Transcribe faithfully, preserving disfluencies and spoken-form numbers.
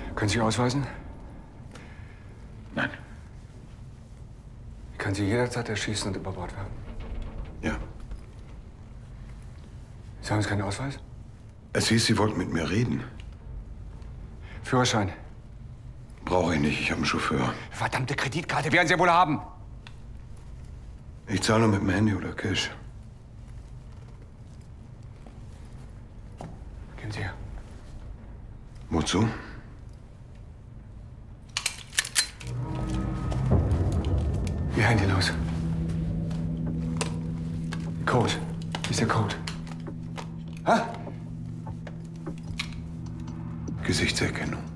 Können Sie sich ausweisen? Nein. Ich kann Sie jederzeit erschießen und über Bord werfen. Ja. Sie haben jetzt keinen Ausweis? Es hieß, Sie wollten mit mir reden. Führerschein? Brauche ich nicht, ich habe einen Chauffeur. Verdammte Kreditkarte werden Sie wohl haben. Ich zahle nur mit dem Handy oder Cash. Gehen Sie her. Wozu? Ihr Handy los. Code. Wie ist der Code? Ha? Gesichtserkennung.